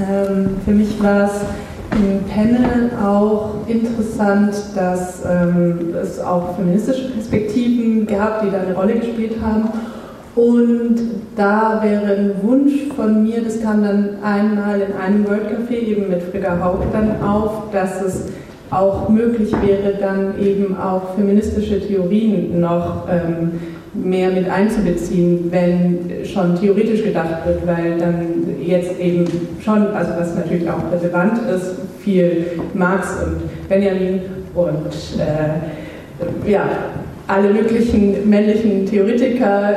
Für mich war es im Panel auch interessant, dass es auch feministische Perspektiven gab, die da eine Rolle gespielt haben. Und da wäre ein Wunsch von mir, das kam dann einmal in einem World Café eben mit Frigga Haug dann auf, dass es auch möglich wäre, dann eben auch feministische Theorien noch mehr mit einzubeziehen, wenn schon theoretisch gedacht wird, weil dann jetzt eben schon, also was natürlich auch relevant ist, viel Marx und Benjamin und alle möglichen männlichen Theoretiker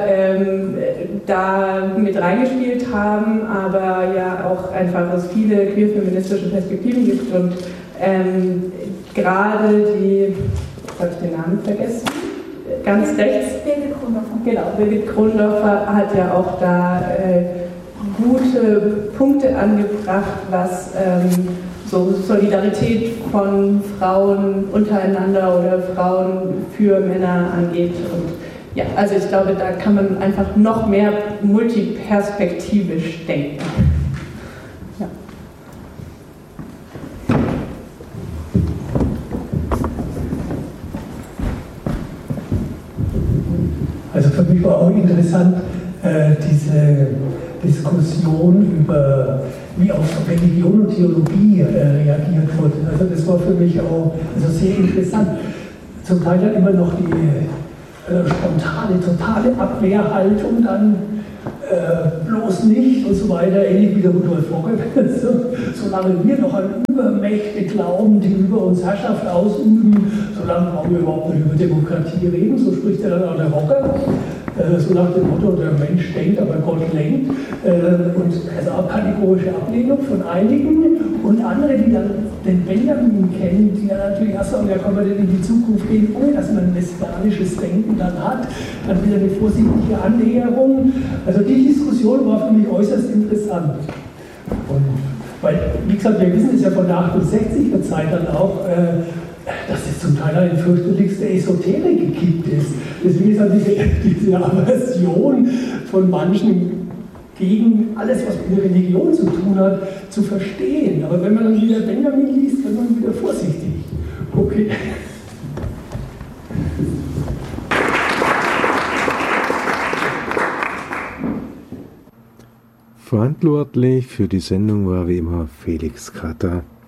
da mit reingespielt haben, aber ja auch einfach es viele queer-feministische Perspektiven gibt und gerade die, jetzt habe ich den Namen vergessen, ganz rechts, Birgit Krondorfer. Genau, Birgit Krondorfer hat ja auch da gute Punkte angebracht, was so Solidarität von Frauen untereinander oder Frauen für Männer angeht. Und ja, also ich glaube, da kann man einfach noch mehr multiperspektivisch denken. Ja. Also für mich war auch interessant, diese Diskussion über, wie auf Religion und Theologie reagiert wurde. Also das war für mich auch sehr interessant. Zum Teil dann immer noch die spontane, totale Abwehrhaltung dann bloß nicht und so weiter, ähnlich wie der Rudolf Rocker. Solange wir noch an Übermächte glauben, die über uns Herrschaft ausüben, solange brauchen wir überhaupt nicht über Demokratie reden, so spricht ja dann auch der Rocker. So nach dem Motto, der Mensch denkt, aber Gott lenkt. Und also auch kategorische Ablehnung von einigen und andere, die dann den Benjamin kennen, die dann natürlich erst sagen, ja, kann man denn in die Zukunft gehen, ohne dass man ein messianisches Denken dann hat, dann wieder eine vorsichtige Annäherung. Also die Diskussion war für mich äußerst interessant. Und weil, wie gesagt, wir wissen es ja von der 68er Zeit dann auch, dass es zum Teil eine fürchterlichste Esoterik gekippt ist. Deswegen ist halt diese Aversion von manchen gegen alles, was mit der Religion zu tun hat, zu verstehen. Aber wenn man dann wieder Benjamin liest, wird man wieder vorsichtig. Okay. Verantwortlich für die Sendung war wie immer Felix Kratter.